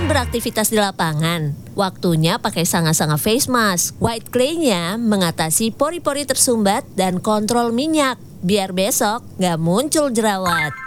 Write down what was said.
beraktivitas di lapangan, waktunya pakai sanga-sanga face mask. White clay-nya mengatasi pori-pori tersumbat dan kontrol minyak, biar besok nggak muncul jerawat.